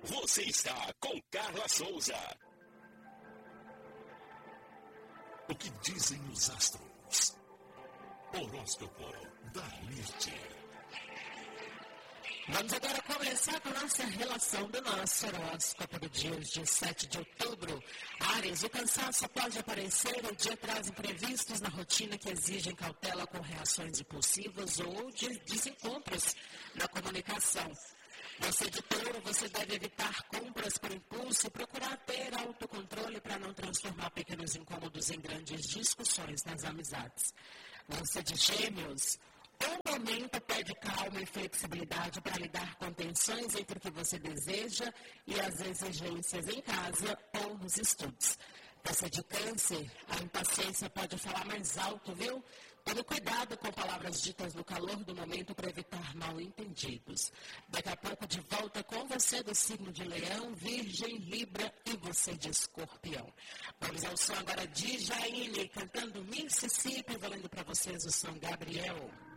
Você está com Carla Souza. O que dizem os astros? Horóscopo da Mirti. Vamos agora começar com a nossa relação do nosso horóscopo do dia de 7 de outubro. Áries, o cansaço pode aparecer, o dia traz imprevistos na rotina que exigem cautela com reações impulsivas ou de desencontros na comunicação. Você de Touro, você deve evitar compras por impulso e procurar ter autocontrole para não transformar pequenos incômodos em grandes discussões nas amizades. Você de Gêmeos, o momento pede calma e flexibilidade para lidar com tensões entre o que você deseja e as exigências em casa ou nos estudos. Você de Câncer, a impaciência pode falar mais alto, viu? Tome cuidado com palavras ditas no calor do momento para evitar mal-entendidos. Daqui a pouco de volta com você do signo de Leão, Virgem, Libra e você de Escorpião. Vamos ao som agora de Jaine, cantando Mississippi, valendo para vocês o São Gabriel.